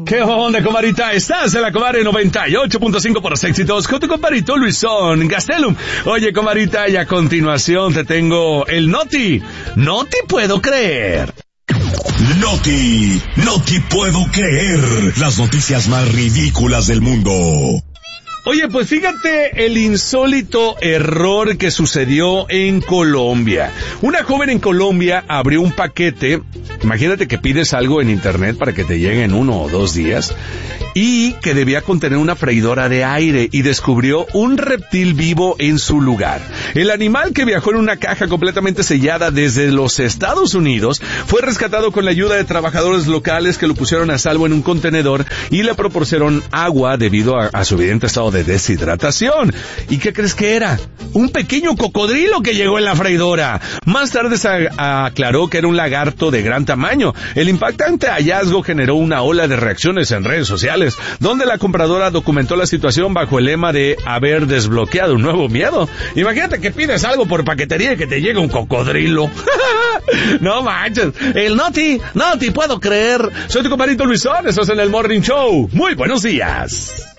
¿Qué onda, comadita? Estás en la Comare 98.5 por los éxitos con tu compadrito Luisón Gastelum. Oye, comadita, y a continuación te tengo el Noti. No te puedo creer. No te puedo creer. Las noticias más ridículas del mundo. Oye, pues fíjate el insólito error que sucedió en Colombia. Una joven en Colombia abrió un paquete. Imagínate que pides algo en internet para que te llegue en 1 o 2 días y que debía contener una freidora de aire y descubrió un reptil vivo en su lugar. El animal, que viajó en una caja completamente sellada desde los Estados Unidos, fue rescatado con la ayuda de trabajadores locales que lo pusieron a salvo en un contenedor y le proporcionaron agua debido a su evidente estado de deshidratación. ¿Y qué crees que era? Un pequeño cocodrilo que llegó en la freidora. Más tarde se aclaró que era un lagarto de gran tamaño. El impactante hallazgo generó una ola de reacciones en redes sociales, donde la compradora documentó la situación bajo el lema de haber desbloqueado un nuevo miedo. Imagínate que pides algo por paquetería y que te llegue un cocodrilo. No manches. El Noti puedo creer. Soy tu compadrito Luisón, estás en el Morning Show. Muy buenos días.